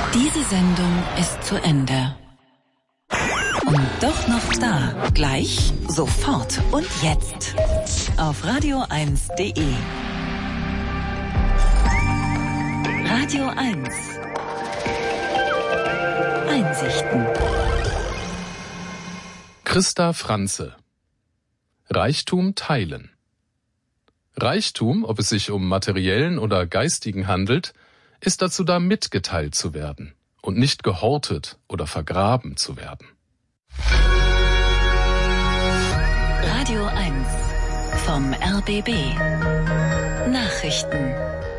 Diese Sendung ist zu Ende. Und doch noch da. Gleich, sofort und jetzt. Auf radio1.de. Radio 1. Einsichten. Christa Franze. Reichtum teilen. Reichtum, ob es sich um materiellen oder geistigen handelt, ist dazu da, mitgeteilt zu werden und nicht gehortet oder vergraben zu werden. Radio 1 vom RBB. Nachrichten.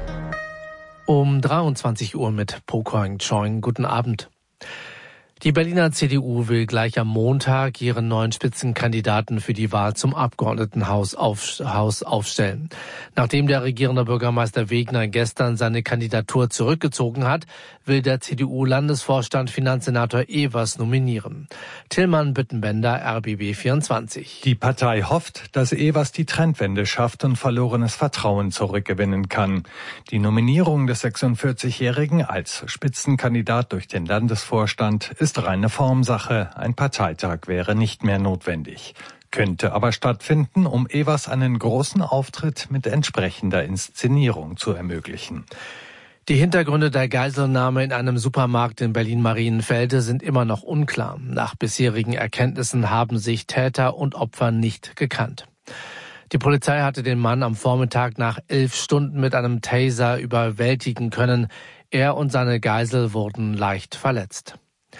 Um 23 Uhr mit Po Kwang Choi. Guten Abend. Die Berliner CDU will gleich am Montag ihren neuen Spitzenkandidaten für die Wahl zum Abgeordnetenhaus aufstellen. Nachdem der regierende Bürgermeister Wegner gestern seine Kandidatur zurückgezogen hat, will der CDU-Landesvorstand Finanzsenator Evers nominieren. Tillmann Büttenbender, RBB 24. Die Partei hofft, dass Evers die Trendwende schafft und verlorenes Vertrauen zurückgewinnen kann. Die Nominierung des 46-Jährigen als Spitzenkandidat durch den Landesvorstand ist reine Formsache. Ein Parteitag wäre nicht mehr notwendig. Könnte aber stattfinden, um Evers einen großen Auftritt mit entsprechender Inszenierung zu ermöglichen. Die Hintergründe der Geiselnahme in einem Supermarkt in Berlin-Marienfelde sind immer noch unklar. Nach bisherigen Erkenntnissen haben sich Täter und Opfer nicht gekannt. Die Polizei hatte den Mann am Vormittag nach 11 Stunden mit einem Taser überwältigen können. Er und seine Geisel wurden leicht verletzt.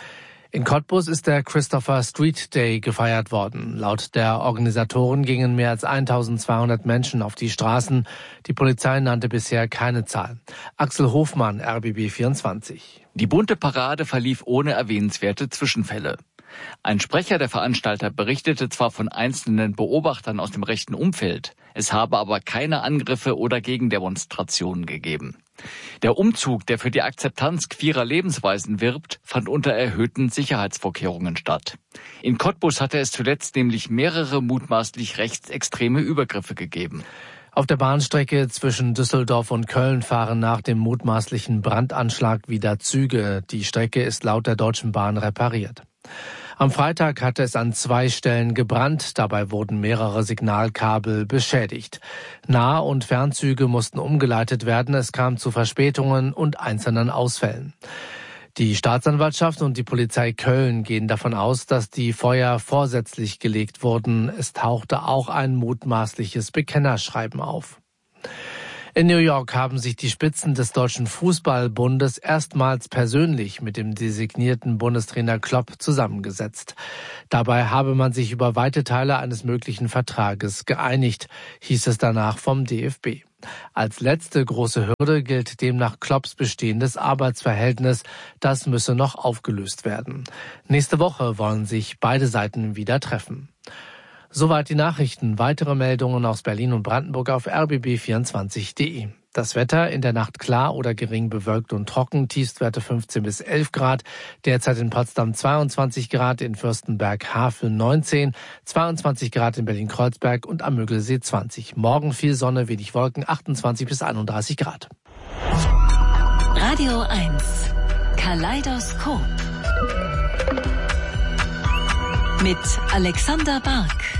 In Cottbus ist der Christopher Street Day gefeiert worden. Laut der Organisatoren gingen mehr als 1200 Menschen auf die Straßen. Die Polizei nannte bisher keine Zahl. Axel Hofmann, RBB 24. Die bunte Parade verlief ohne erwähnenswerte Zwischenfälle. Ein Sprecher der Veranstalter berichtete zwar von einzelnen Beobachtern aus dem rechten Umfeld, es habe aber keine Angriffe oder Gegendemonstrationen gegeben. Der Umzug, der für die Akzeptanz queerer Lebensweisen wirbt, fand unter erhöhten Sicherheitsvorkehrungen statt. In Cottbus hatte es zuletzt nämlich mehrere mutmaßlich rechtsextreme Übergriffe gegeben. Auf der Bahnstrecke zwischen Düsseldorf und Köln fahren nach dem mutmaßlichen Brandanschlag wieder Züge. Die Strecke ist laut der Deutschen Bahn repariert. Am Freitag hatte es an 2 Stellen gebrannt, dabei wurden mehrere Signalkabel beschädigt. Nah- und Fernzüge mussten umgeleitet werden, es kam zu Verspätungen und einzelnen Ausfällen. Die Staatsanwaltschaft und die Polizei Köln gehen davon aus, dass die Feuer vorsätzlich gelegt wurden. Es tauchte auch ein mutmaßliches Bekennerschreiben auf. In New York haben sich die Spitzen des Deutschen Fußballbundes erstmals persönlich mit dem designierten Bundestrainer Klopp zusammengesetzt. Dabei habe man sich über weite Teile eines möglichen Vertrages geeinigt, hieß es danach vom DFB. Als letzte große Hürde gilt demnach Klopps bestehendes Arbeitsverhältnis. Das müsse noch aufgelöst werden. Nächste Woche wollen sich beide Seiten wieder treffen. Soweit die Nachrichten. Weitere Meldungen aus Berlin und Brandenburg auf rbb24.de. Das Wetter in der Nacht klar oder gering bewölkt und trocken, Tiefstwerte 15 bis 11 Grad. Derzeit in Potsdam 22 Grad, in Fürstenberg-Havel 19, 22 Grad in Berlin-Kreuzberg und am Müggelsee 20. Morgen viel Sonne, wenig Wolken, 28 bis 31 Grad. Radio 1. Kaleidoskop. Mit Alexander Bark.